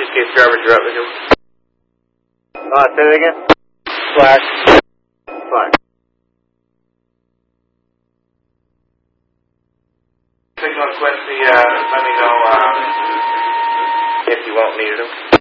case drivers are out with you. Say that again? Flash. Fine. Signal Quincy, let me know if you won't need them.